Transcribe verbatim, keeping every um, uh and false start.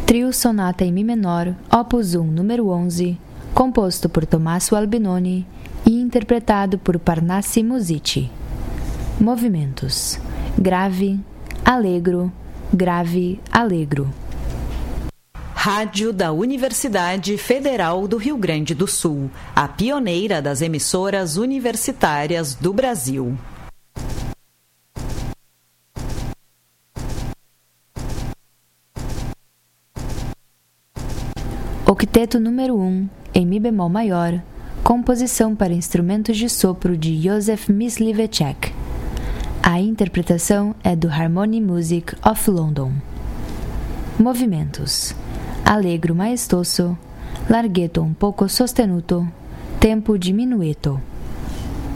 Trio Sonata em Mi menor, opus um, número onze, composto por Tommaso Albinoni e interpretado por Parnassi Musici. Movimentos: grave, allegro, grave, allegro. Rádio da Universidade Federal do Rio Grande do Sul, a pioneira das emissoras universitárias do Brasil. Octeto número um, em Mi bemol maior, composição para instrumentos de sopro de Józef Mysliveček. A interpretação é do Harmony Music of London. Movimentos: allegro maestoso, larghetto un poco sostenuto, tempo diminuito.